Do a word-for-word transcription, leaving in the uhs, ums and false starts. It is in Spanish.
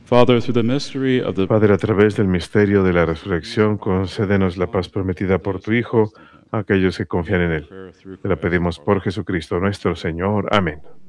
Father, through the mystery of the Padre, a través del misterio de la resurrección, concédenos la paz prometida por tu Hijo a aquellos que confían en Él. prayer through Te la Christ pedimos our por Lord. Jesucristo nuestro Señor. Amén.